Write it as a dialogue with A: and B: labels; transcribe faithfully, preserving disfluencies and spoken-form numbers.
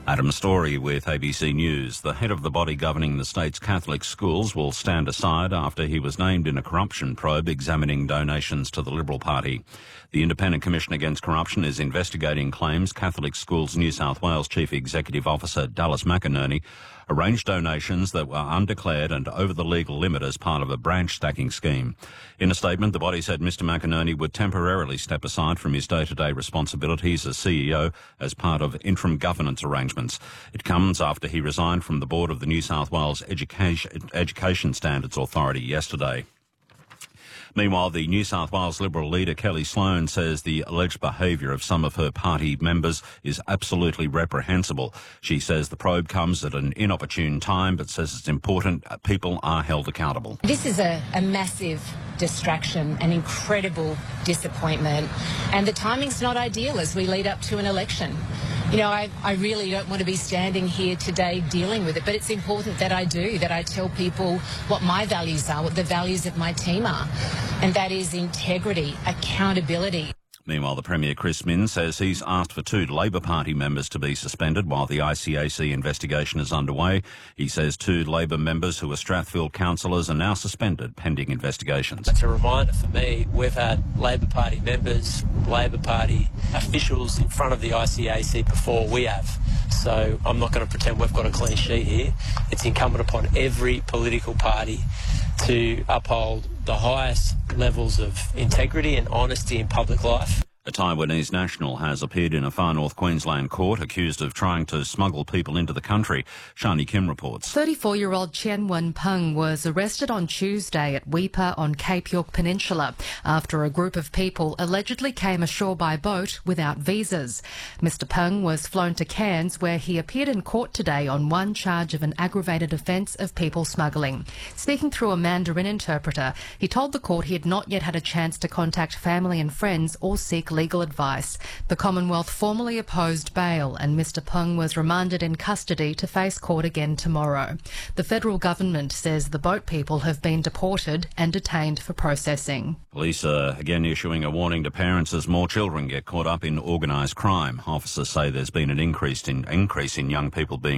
A: Adam Story with A B C News. The head of the body governing the state's Catholic schools will stand aside after he was named in a corruption probe examining donations to the Liberal Party. The Independent Commission Against Corruption is investigating claims Catholic Schools New South Wales Chief Executive Officer Dallas McInerney arranged donations that were undeclared and over the legal limit as part of a branch stacking scheme. In a statement, the body said Mr McInerney would temporarily step aside from his day-to-day responsibilities as C E O as part of interim governance arrangements. It comes after he resigned from the board of the New South Wales Education, Education Standards Authority yesterday. Meanwhile, the New South Wales Liberal leader Kelly Sloan says the alleged behaviour of some of her party members is absolutely reprehensible. She says the probe comes at an inopportune time, but says it's important people are held accountable.
B: This is a, a massive distraction, an incredible disappointment, and the timing's not ideal as we lead up to an election. You know, I, I really don't want to be standing here today dealing with it, but it's important that I do, that I tell people what my values are, what the values of my team are, and that is integrity, accountability.
A: Meanwhile, the Premier Chris Minns says he's asked for two Labor Party members to be suspended while the I C A C investigation is underway. He says two Labor members who are Strathfield councillors are now suspended pending investigations.
C: It's a reminder for me, we've had Labor Party members, Labor Party officials in front of the I C A C before we have. So I'm not going to pretend we've got a clean sheet here. It's incumbent upon every political party to uphold the highest levels of integrity and honesty in public life.
A: A Taiwanese national has appeared in a far north Queensland court accused of trying to smuggle people into the country. Shani Kim reports.
D: thirty-four-year-old Chen Wen-peng was arrested on Tuesday at Weipa on Cape York Peninsula after a group of people allegedly came ashore by boat without visas. Mister Peng was flown to Cairns, where he appeared in court today on one charge of an aggravated offence of people smuggling. Speaking through a Mandarin interpreter, he told the court he had not yet had a chance to contact family and friends or seek legal advice. The Commonwealth formally opposed bail, and Mister Peng was remanded in custody to face court again tomorrow. The federal government says the boat people have been deported and detained for processing.
A: Police are again issuing a warning to parents as more children get caught up in organised crime. Officers say there's been an increase in increase in young people being